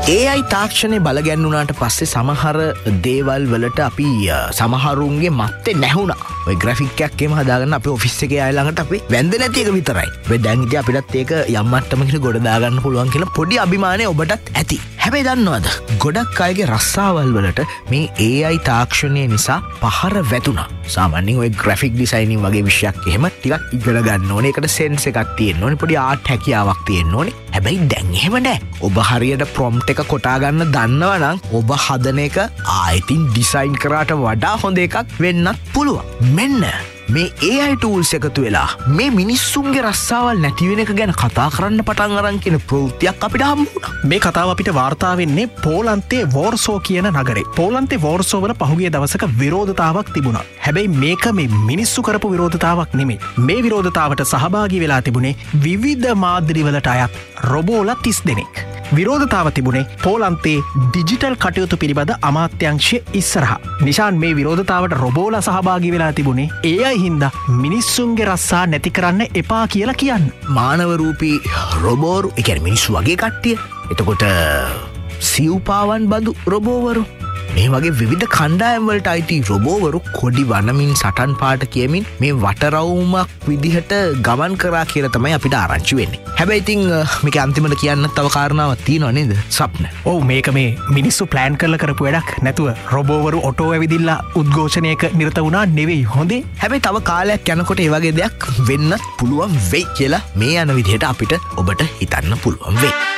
AI තාක්ෂණය බලගැන්වුණාට පස්සේ සමහර දේවල් වලට අපි සමහරුන්ගේ මත්තේ නැහුණා. ඔය ග්‍රැෆික් එකක් එහෙම හදාගන්න අපේ ඔෆිස් එකේ අය ළඟට අපි වැන්ද නැති එක විතරයි. මේ දැන් ඉතින් අපිටත් ඒක යම් මට්ටමකට ගොඩ දාගන්න පුළුවන් කියලා පොඩි අභිමානය ඔබටත් ඇති. හැබැයි දන්නවද? ගොඩක් අයගේ රස්සාවල් වලට මේ AI තාක්ෂණය නිසා පහර වැටුණා. සාමාන්‍යයෙන් ඔය ග්‍රැෆික් ඩිසයිනින් වගේ විෂයක් එහෙම ටිකක් ඉගෙන ගන්න ඕනේ. ඒකට සෙන්ස් එකක් තියෙන්න ඕනේ. පොඩි ආර්ට් හැකියාවක් තියෙන්න ඕනේ. හැබැයි දැන් එහෙම නැහැ. ඔබ හරියට ප්‍රොම්ප්ට් එක කොටා ගන්න දන්නවා නම් ඔබ හදන එක ආයිතින් ඩිසයින් කරාට වඩා හොඳ එකක් වෙන්නත් පුළුවන්. මෙන්න මේ AI tools එකතු වෙලා මේ මිනිස්සුන්ගේ රස්සාවල් නැති වෙන එක ගැන කතා කරන්න පටන් අරන් කියන ප්‍රවෘත්තියක් අපිට හම්බ වුණා. මේ කතාව අපිට වාර්තා වෙන්නේ පෝලන්තයේ වෝර්සෝ කියන නගරේ. පෝලන්තයේ වෝර්සෝ වල පහුගිය දවසක විරෝධතාවක් තිබුණා. හැබැයි මේක මේ මිනිස්සු කරපු විරෝධතාවක් නෙමෙයි. මේ විරෝධතාවට සහභාගී වෙලා තිබුණේ විවිධ මාධ්‍ය වලට අයත් රොබෝලා 30 දෙනෙක්. විරෝධතාව තිබුණේ පෝලන්තයේ ඩිජිටල් කටයුතු පිළිබඳ අමාත්‍යංශය ඉස්සරහා. නිශාන් මේ විරෝධතාවට රොබෝලා සහභාගී වෙලා තිබුණේ AI හින්දා මිනිස්සුන්ගේ රස්සා නැති කරන්න එපා කියලා කියන්න. මානවරූපී රොබෝරු ඒ කියන්නේ මිනිස්සු වගේ කට්ටිය. එතකොට සිව්පාවන් බඳු රොබෝවරු මේ වගේ විවිධ කණ්ඩායම් වලට අයිති රොබෝවරු කොඩි වනමින් සටන් පාට කියමින් මේ වටරවුමක් විදිහට ගමන් කරා කියලා තමයි අපිට ආරංචි වෙන්නේ. හැබැයි ඉතින් මේක අන්තිමට කියන්න තව කාරණාවක් තියෙනව නේද? සප්න. ඔව් මේක මේ මිනිස්සු ප්ලෑන් කරලා කරපු වැඩක් නැතුව රොබෝවරු ඔටෝ ඇවිදිලා උද්ඝෝෂණයක නිරත වුණා නෙවෙයි හොඳේ. හැබැයි තව කාලයක් යනකොට ඒ වගේ දෙයක් වෙන්නත් පුළුවන් වෙයි කියලා මේ යන විදිහට අපිට ඔබට හිතන්න පුළුවන් වෙයි.